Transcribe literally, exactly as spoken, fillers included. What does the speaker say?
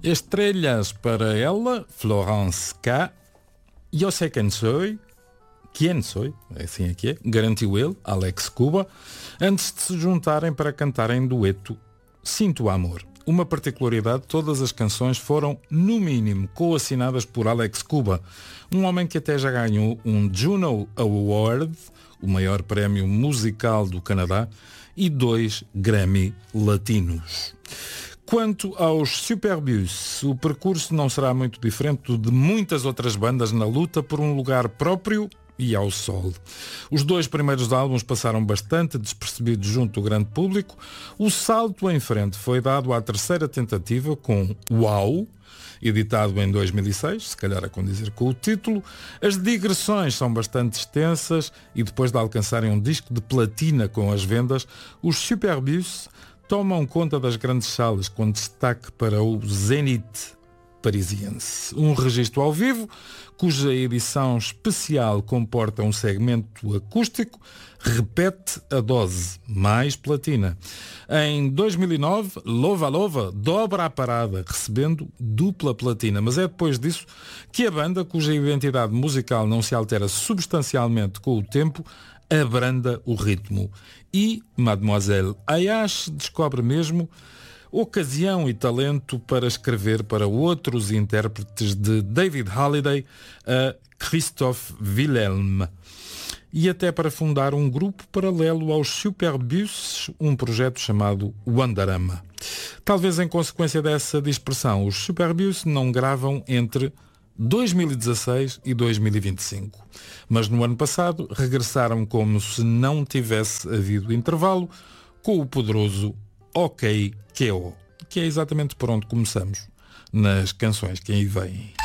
Estrelas para ela, Florence K. Eu sei quem sou, quem sou, é assim aqui é, garantiu ele, Alex Cuba, antes de se juntarem para cantarem dueto Sinto Amor. Uma particularidade, todas as canções foram, no mínimo, coassinadas por Alex Cuba, um homem que até já ganhou um Juno Award, o maior prémio musical do Canadá, e dois Grammy latinos. Quanto aos Superbus, o percurso não será muito diferente do de muitas outras bandas na luta por um lugar próprio e ao sol. Os dois primeiros álbuns passaram bastante despercebidos junto do grande público. O salto em frente foi dado à terceira tentativa com Uau, editado em dois mil e seis, se calhar a condizer com o título. As digressões são bastante extensas e depois de alcançarem um disco de platina com as vendas, os Superbus tomam conta das grandes salas, com destaque para o Zénith parisiense. Um registro ao vivo, cuja edição especial comporta um segmento acústico, repete a dose, mais platina. Em dois mil e nove, Louva Louva dobra a parada, recebendo dupla platina. Mas é depois disso que a banda, cuja identidade musical não se altera substancialmente com o tempo, abranda o ritmo. E Mademoiselle Ayash descobre mesmo ocasião e talento para escrever para outros intérpretes, de David Halliday a Christophe Willem, e até para fundar um grupo paralelo aos Superbus, um projeto chamado Wandarama. Talvez em consequência dessa dispersão, os Superbus não gravam entre dois mil e dezasseis e dois mil e vinte e cinco. Mas no ano passado regressaram como se não tivesse havido intervalo, com o poderoso OK K O, que é exatamente por onde começamos nas canções que aí vêm.